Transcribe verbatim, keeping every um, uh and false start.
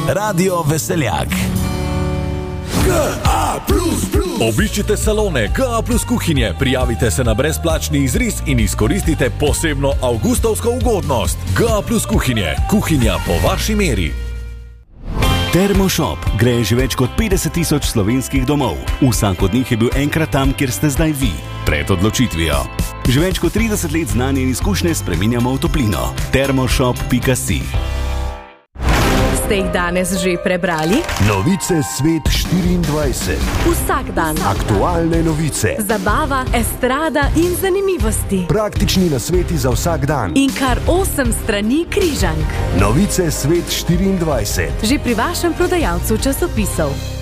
Radio Veseljak. G A plus plus. Obiščite salone G A plus kuhinje, prijavite se na brezplačni izris in izkoristite posebno avgustovsko ugodnost. G A plus kuhinje, kuhinja po vaši meri. Termoshop gre že več kot petdeset tisoč slovenskih domov. Vsak od njih je bil enkrat tam, kjer ste zdaj vi, pred odločitvijo. Že več kot trideset let znanje in izkušnje spreminjamo v toplino. termoshop pika si. Ste jih danes že prebrali? Novice Svet štiriindvajset. Vsak dan. Aktualne novice. Zabava, estrada in zanimivosti. Praktični nasveti za vsak dan. In kar osem strani križank. Novice Svet štiriindvajset. Že pri vašem prodajalcu časopisov.